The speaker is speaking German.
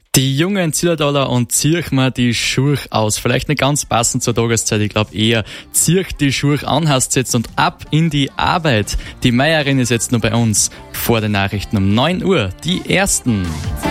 Die Jungen Zillertaler und zieh mir die Schuhe aus. Vielleicht nicht ganz passend zur Tageszeit, ich glaube eher, zieh die Schuhe an, hast jetzt und ab in die Arbeit. Die Meierin ist jetzt nur bei uns vor den Nachrichten um 9 Uhr. Die ersten.